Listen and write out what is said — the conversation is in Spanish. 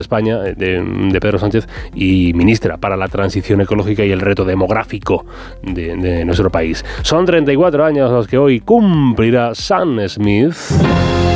España, de Pedro Sánchez, y ministra para la transición ecológica y el reto demográfico de nuestro país. Son 34 años los que hoy cumplirá Sam Smith.